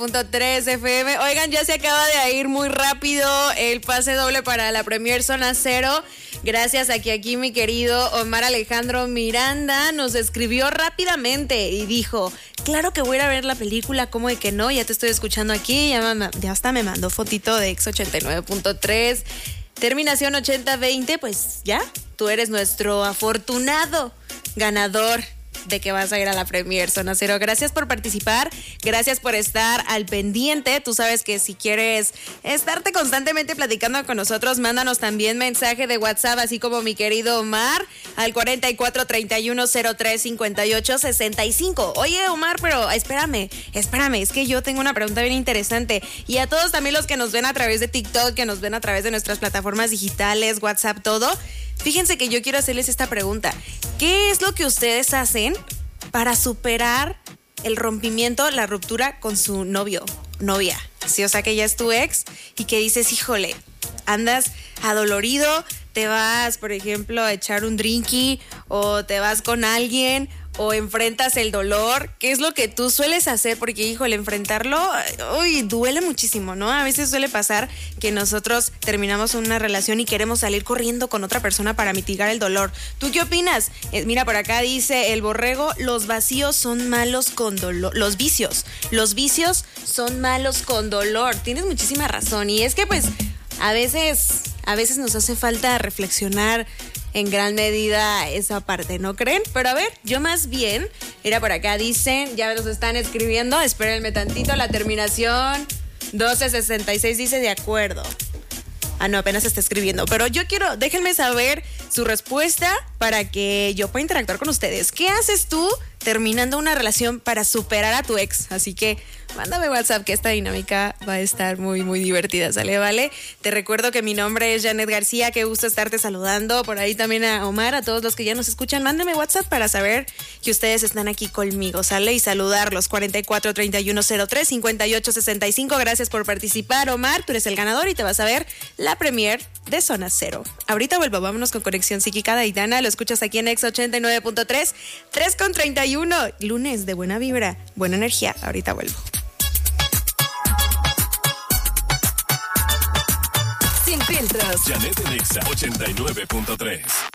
.3 FM. Oigan, ya se acaba de ir muy rápido el pase doble para la Premier Zona Cero. Gracias a que aquí mi querido Omar Alejandro Miranda nos escribió rápidamente y dijo: claro que voy a ir a ver la película, ¿cómo de que no? Ya te estoy escuchando aquí, ya hasta me mandó fotito de X89.3, terminación 8020, pues ya, tú eres nuestro afortunado ganador de que vas a ir a la Premier Zona Cero. Gracias por participar, gracias por estar al pendiente. Tú sabes que si quieres estarte constantemente platicando con nosotros, mándanos también mensaje de WhatsApp, así como mi querido Omar, al 44 31 03 58 65. Oye, Omar, pero espérame, es que yo tengo una pregunta bien interesante. Y a todos también los que nos ven a través de TikTok, que nos ven a través de nuestras plataformas digitales, WhatsApp, todo. Fíjense que yo quiero hacerles esta pregunta. ¿Qué es lo que ustedes hacen para superar el rompimiento, la ruptura con su novio, novia? Sí, o sea, que ya es tu ex y que dices, híjole, andas adolorido, te vas, por ejemplo, a echar un drinky o te vas con alguien o enfrentas el dolor. ¿Qué es lo que tú sueles hacer? Porque, híjole, enfrentarlo, uy, duele muchísimo, ¿no? A veces suele pasar que nosotros terminamos una relación y queremos salir corriendo con otra persona para mitigar el dolor. ¿Tú qué opinas? Mira, por acá dice el borrego, los vacíos son malos con dolor. Los vicios son malos con dolor. Tienes muchísima razón. Y es que, pues, a veces nos hace falta reflexionar en gran medida esa parte, ¿no creen? Pero a ver, yo más bien, mira, por acá dicen, ya nos están escribiendo, espérenme tantito, la terminación 1266 dice de acuerdo. Ah, no, apenas está escribiendo, pero yo quiero, déjenme saber su respuesta para que yo pueda interactuar con ustedes. ¿Qué haces tú terminando una relación para superar a tu ex? Así que mándame WhatsApp, que esta dinámica va a estar muy, muy divertida, ¿sale? ¿Vale? Te recuerdo que mi nombre es Janet García, qué gusto estarte saludando. Por ahí también a Omar, a todos los que ya nos escuchan, mándenme WhatsApp para saber que ustedes están aquí conmigo, ¿sale? Y saludarlos, 44 31 03 58 65. Gracias por participar, Omar, tú eres el ganador y te vas a ver la Premier de Zona Cero. Ahorita vuelvo, vámonos con Conexión Psíquica de Aitana, lo escuchas aquí en X89.3, 3:31, lunes de buena vibra, buena energía. Ahorita vuelvo. Sin filtros. Janet en Exa 89.3.